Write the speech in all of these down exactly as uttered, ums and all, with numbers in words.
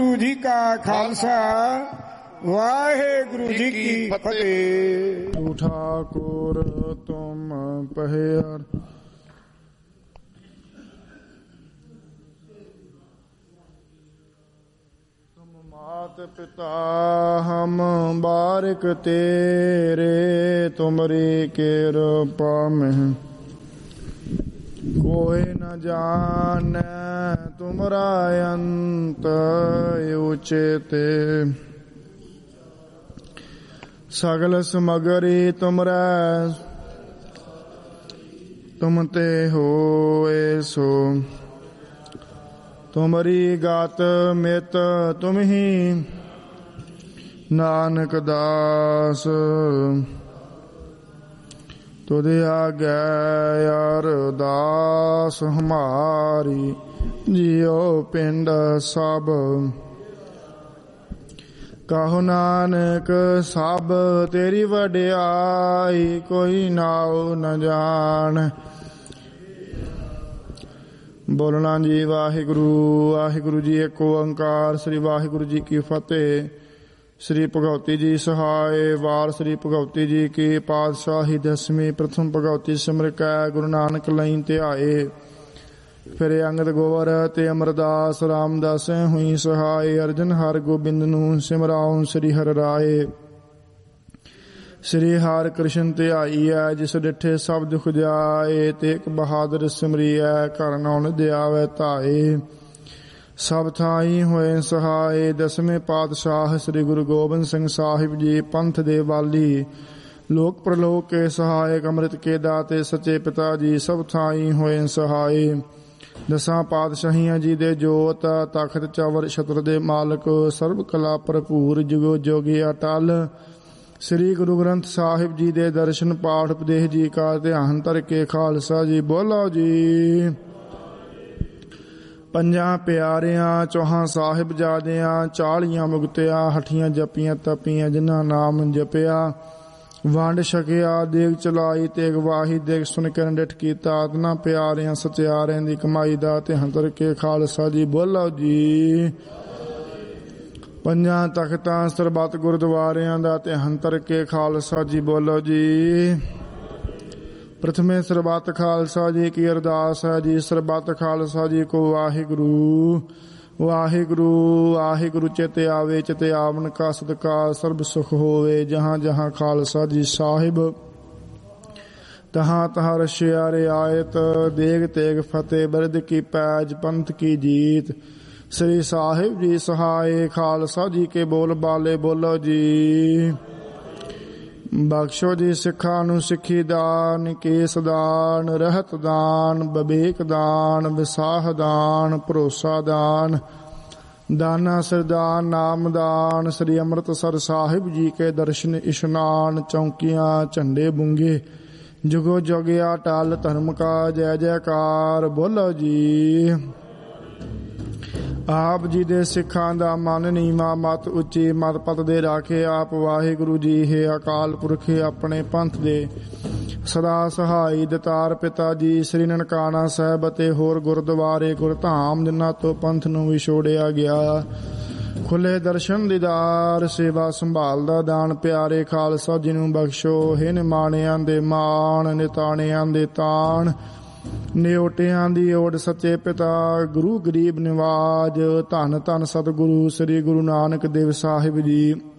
ਗੁਰੂ ਜੀ ਕਾ ਖਾਲਸਾ ਵਾਹਿਗੁਰੂ ਜੀ ਕੀ ਫਤਿਹ। ਤੂੰ ਠਾਕੁਰ ਤੁਮ ਪਹਿਰ ਤੁਮ ਮਾਤ ਪਿਤਾ ਹਮ ਬਾਰਿਕ ਤੇਰੇ ਤੁਮਰੀ ਕਿਰਪਾ ਮਹਿ कोई न जाने तुमरा अंत उचिते सगल समगरी तुमरा तुम ते होए सो तुमरी गात मित तुम ही नानक दास तुझे आज्ञा अरदास हमारी जियो पिंड सब कहो नानक सब तेरी वड्याई कोई नाओ न जान। बोलना जी वाहिगुरु वाहिगुरु जी एक ओंकार श्री वाहिगुरु जी की फतेह। श्री भगवती जी सहाय वार श्री भगवती जी की पातशाही दसवीं प्रथम भगवती सिमर कै गुरु नानक लई ध्याए। फिर अंगद गोवर ते अमरदास रामदास हुई सहाय अर्जन हर गोबिंद नूं सिमराओ श्री हर राय। श्री हर कृष्ण ध्याई है जिस डिठे सब दुख जाए तेक बहादुर सिमरी है घर नौन दयावे धाए। सब थाई होए सहाय दसवें पातशाह श्री गुरु गोबिंद सिंह साहिब जी पंथ दे वाली लोक प्रलोक के सहायक अमृत के दाते सच्चे पिता जी सब थाई होए सहाय। दसां पातशाहियां जी दे जोत तखत चवर छत्र दे मालक सर्व कला भरपूर जुगो जोगी अटल श्री गुरु ग्रंथ साहिब जी दे दर्शन पाठ उपदेश जी का ध्यान धर के खालसा जी बोलो जी। ਪੰਜਾਂ ਪਿਆਰਿਆਂ ਚੌਹਾਂ ਸਾਹਿਬਜ਼ਾਦਿਆਂ ਚਾਲੀਆਂ ਮੁਕਤਿਆਂ ਹਠੀਆਂ ਜਪੀਆਂ ਤਪੀਆਂ ਜਿਨ੍ਹਾਂ ਨਾਮ ਜਪਿਆ ਵੰਡ ਛਕਿਆ ਦੇਗ ਚਲਾਈ ਤੇਗ ਵਾਹੀ ਦੇਗ ਸੁਣ ਕੇ ਡਿਠ ਕੀਤਾ ਆਤਨਾ ਪਿਆਰਿਆਂ ਸਚਿਆਰਿਆਂ ਦੀ ਕਮਾਈ ਦਾ ਧਿਆਨ ਧਰ ਕੇ ਖਾਲਸਾ ਜੀ ਬੋਲੋ ਜੀ। ਪੰਜਾਂ ਤਖਤਾਂ ਸਰਬੱਤ ਗੁਰਦੁਆਰਿਆਂ ਦਾ ਧਿਆਨ ਧਰ ਕੇ ਖਾਲਸਾ ਜੀ ਬੋਲੋ ਜੀ। प्रथमे सरबत खालसा जी की अरदास है जी। सरबत खालसा जी को वाहिगुरु वाहिगुरु वाहिगुरु चेते आवे चेते आवन का सदका सर्ब सुख होवे। जहाँ जहाँ खालसा जी साहिब तहाँ तहाँ रशिया रियायत देग तेग फतेह बरद की पैज पंथ की जीत। श्री साहिब जी सहाय खालसा जी के बोल बाले बोलो जी। बख्शो जी सिखा नू सिखी दान केस दान रहत दान बबेक दान विसाह दान भरोसा दान दाना सरदान नाम दान। श्री अमृतसर साहिब जी के दर्शन इशनान चौकियां झंडे बुंगे जुगो जोगिया टाल धर्म का जय जयकार बोलो जी। आप जी दे सिखां दा मन नीवा मत उच्ची मत पत दे राखे आप वाहिगुरु जी है अकाल पुरख अपने पंथ दे सदा सहाई दतार पिता जी। श्री ननकाना साहब ते होर गुरुद्वारे गुरधाम जिन्हां तो पंथ नूं विछोड़िया गया खुले दर्शन दीदार सेवा संभाल दा दान प्यारे खालसा जी नूं बख्शो हे निमाणियां दे मान निताणियां दे ताण निओटियां दी ओड़ सच्चे पिता गुरु गरीब निवाज। धन धन सतगुरु श्री गुरु नानक देव साहिब जी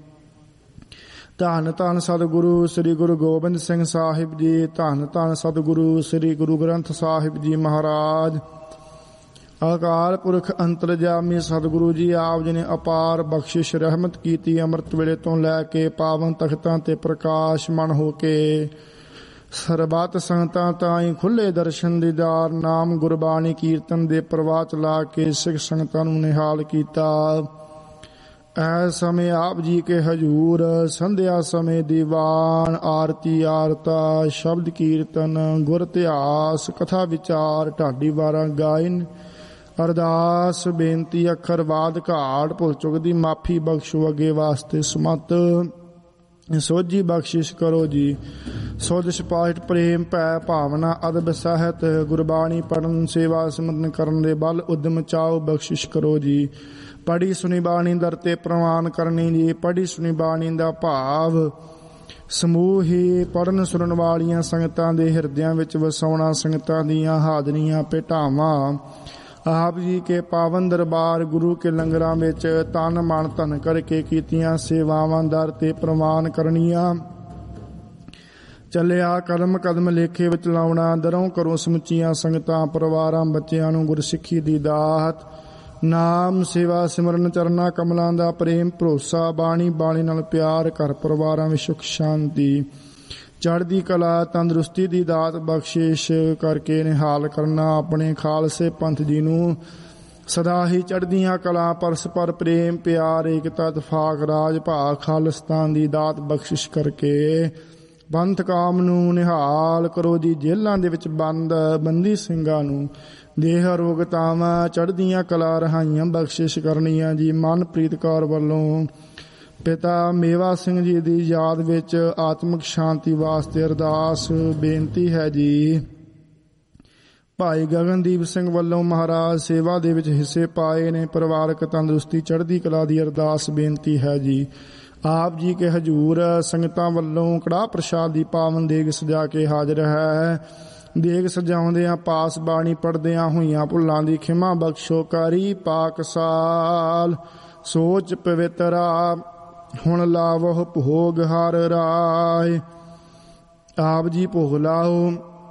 धन धन सतगुरु श्री गुरु गोबिंद सिंह साहिब जी धन धन सतगुरु श्री गुरु ग्रंथ साहिब जी महाराज। अकाल पुरख अंतरजामी सतगुरु जी आप जी ने अपार बख्शिश रहमत की अमृत वेले तो लैके पावन तख्तां ते प्रकाश मन हो के सरबत संगतां ताई खुले दर्शन दीदार नाम गुरबाणी कीर्तन दे प्रवाह चला के सिख संगतां नूं निहाल कीता। ऐ समय आप जी के हजूर संध्या समय दीवान आरती आरता शब्द कीर्तन गुर इतिहास कथा विचार ढाडी वारा गायन अरदास बेनती अखर वाद घाट भुल चुक दी माफी बख्शो अगे वास्ते समत सोझी बख्शिश करो जी। सोझ पाठ प्रेम भै भावना अदब सहत गुरबाणी पढ़न सेवा सिमरन करन दे बल उद्यम चाओ बख्शिश करो जी। ਪੜੀ ਸੁਣੀ ਬਾਣੀ ਦਰ ਤੇ ਪ੍ਰਵਾਨ ਕਰਨੀ ਜੀ। ਪੜੀ ਸੁਣੀ ਬਾਣੀ ਦਾ ਭਾਵ ਸਮੂਹ ਹੀ ਪੜਨ ਸੁਣਨ ਵਾਲੀਆਂ ਸੰਗਤਾਂ ਦੇ ਹਿਰਦਿਆਂ ਵਿੱਚ ਵਸਾਉਣਾ। ਸੰਗਤਾਂ ਦੀਆਂ ਹਾਜ਼ਰੀਆਂ ਭੇਟਾਵਾਂ ਆਪ ਜੀ ਕੇ ਪਾਵਨ ਦਰਬਾਰ ਗੁਰੂ ਕੇ ਲੰਗਰਾਂ ਵਿੱਚ ਤਨ ਮਨ ਧਨ ਕਰਕੇ ਕੀਤੀਆਂ ਸੇਵਾਵਾਂ ਦਰ ਤੇ ਪ੍ਰਵਾਨ ਕਰਨੀਆਂ। ਚੱਲਿਆ ਕਦਮ ਕਦਮ ਲੇਖੇ ਵਿੱਚ ਲਾਉਣਾ। ਦਰੋਂ ਕਰੋ ਸਮੁੱਚੀਆਂ ਸੰਗਤਾਂ ਪਰਿਵਾਰਾਂ ਬੱਚਿਆਂ ਨੂੰ ਗੁਰਸਿੱਖੀ ਦੀ ਦਾਤ, ਨਾਮ ਸੇਵਾ ਸਿਮਰਨ ਚਰਨਾਂ ਕਮਲਾਂ ਦਾ ਪ੍ਰੇਮ ਭਰੋਸਾ, ਬਾਣੀ ਬਾਣੀ ਨਾਲ ਪਿਆਰ, ਘਰ ਪਰਿਵਾਰਾਂ ਵਿੱਚ ਸੁਖ ਸ਼ਾਂਤੀ ਚੜ੍ਹਦੀ ਕਲਾ ਤੰਦਰੁਸਤੀ ਦੀ ਦਾਤ ਬਖਸ਼ਿਸ਼ ਕਰਕੇ ਨਿਹਾਲ ਕਰਨਾ। ਆਪਣੇ ਖਾਲਸੇ ਪੰਥ ਜੀ ਨੂੰ ਸਦਾ ਹੀ ਚੜ੍ਹਦੀਆਂ ਕਲਾ ਪਰਸਪਰ ਪ੍ਰੇਮ ਪਿਆਰ ਏਕਤਾ ਇਤਫਾਕ ਰਾਜ ਭਾਗ ਖਾਲਿਸਤਾਨ ਦੀ ਦਾਤ ਬਖਸ਼ਿਸ਼ ਕਰਕੇ ਪੰਥ ਕਾਮ ਨੂੰ ਨਿਹਾਲ ਕਰੋ ਜੀ। ਜੇਲ੍ਹਾਂ ਦੇ ਵਿੱਚ ਬੰਦ ਬੰਦੀ ਸਿੰਘਾਂ ਨੂੰ ਦੇਹ ਅਰੋਗਤਾਵਾਂ ਚੜ੍ਹਦੀਆਂ ਕਲਾ ਰਹਾਈਆਂ ਬਖਸ਼ਿਸ਼ ਕਰਨੀਆਂ ਜੀ। ਮਨਪ੍ਰੀਤ ਕੌਰ ਵੱਲੋਂ ਪਿਤਾ ਮੇਵਾ ਸਿੰਘ ਜੀ ਦੀ ਯਾਦ ਵਿੱਚ ਆਤਮਿਕ ਸ਼ਾਂਤੀ ਵਾਸਤੇ ਅਰਦਾਸ ਬੇਨਤੀ ਹੈ ਜੀ। ਭਾਈ ਗਗਨਦੀਪ ਸਿੰਘ ਵੱਲੋਂ ਮਹਾਰਾਜ ਸੇਵਾ ਦੇ ਵਿੱਚ ਹਿੱਸੇ ਪਾਏ ਨੇ, ਪਰਿਵਾਰਕ ਤੰਦਰੁਸਤੀ ਚੜ੍ਹਦੀ ਕਲਾ ਦੀ ਅਰਦਾਸ ਬੇਨਤੀ ਹੈ ਜੀ। ਆਪ ਜੀ ਕੇ ਹਜੂਰ ਸੰਗਤਾਂ ਵੱਲੋਂ ਕੜਾਹ ਪ੍ਰਸ਼ਾਦ ਦੀ ਪਾਵਨ ਦੇਗ ਸਜਾ ਕੇ ਹਾਜ਼ਰ ਹੈ। ਦੇਗ ਸਜਾਉਂਦਿਆਂ ਪਾਸ ਬਾਣੀ ਪੜ੍ਹਦਿਆਂ ਹੋਈਆਂ ਭੁੱਲਾਂ ਦੀ ਖਿਮਾ ਬਖਸ਼ੋ। ਕਾਰੀ ਪਾਕ ਸਾਲ ਸੋਚ ਪਵਿੱਤਰਾ ਹੁਣ ਲਾਵੋ ਭੋਗ ਹਰ ਰਾਏ। ਆਪ ਜੀ ਭੋਗ ਲਾਓ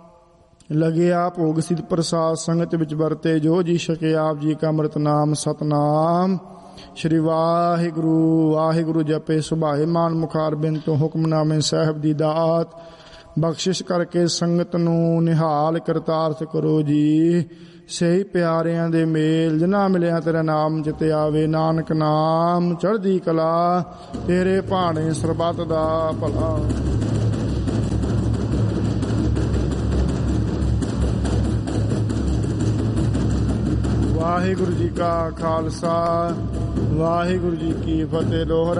ਲਗਿਆ ਭੋਗ ਸਿਧ ਪ੍ਰਸਾਦ ਸੰਗਤ ਵਿੱਚ ਵਰਤੇ ਜੋ ਜੀ ਸਕੇ। ਆਪ ਜੀ ਕਾ ਅੰਮ੍ਰਿਤ ਨਾਮ ਸਤਨਾਮ ਸ਼੍ਰੀ ਵਾਹਿਗੁਰੂ ਵਾਹਿਗੁਰੂ ਜਪੇ ਸੁਭਾਏ ਮਾਨ ਮੁਖਾਰ ਬਿਨ ਤੋਂ ਹੁਕਮਨਾਮੇ ਸਾਹਿਬ ਦੀ ਦਾਤ ਬਖਸ਼ਿਸ਼ ਕਰਕੇ ਸੰਗਤ ਨੂੰ ਨਿਹਾਲ ਕਰਤਾਰਥ ਕਰੋ ਜੀ। ਸਹੀ ਪਿਆਰਿਆਂ ਦੇ ਮੇਲ ਜਿਨ੍ਹਾਂ ਮਿਲਿਆ ਤੇਰਾ ਨਾਮ ਜਿਤ ਆਵੇ। ਨਾਨਕ ਨਾਮ ਚੜ੍ਹਦੀ ਕਲਾ ਤੇਰੇ ਭਾਣੇ ਸਰਬੱਤ ਦਾ ਭਲਾ। ਵਾਹਿਗੁਰੂ ਜੀ ਕਾ ਖਾਲਸਾ ਵਾਹਿਗੁਰੂ ਜੀ ਕੀ ਫਤਿਹ। ਲੋਹਰਾ